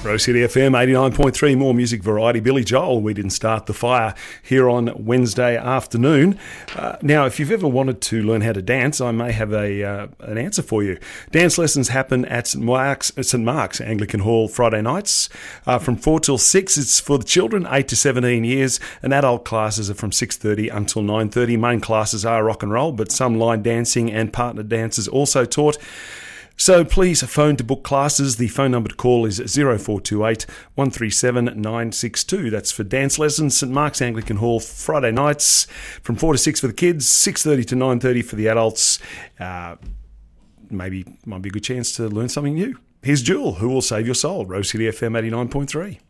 Rose City FM 89.3, more music variety. Billy Joel, We Didn't Start the Fire, here on Wednesday afternoon. Now, if you've ever wanted to learn how to dance, I may have an answer for you. Dance lessons happen at St Mark's Anglican Hall Friday nights from 4 till 6. It's for the children 8 to 17 years, and adult classes are from 6:30 until 9:30. Main classes are rock and roll, but some line dancing and partner dances also taught. So please phone to book classes. The phone number to call is 0428 137 962. That's for dance lessons. St Mark's Anglican Hall, Friday nights from 4 to 6 for the kids, 6:30 to 9:30 for the adults. Maybe might be a good chance to learn something new. Here's Jewel, Who Will Save Your Soul, Rose City FM 89.3.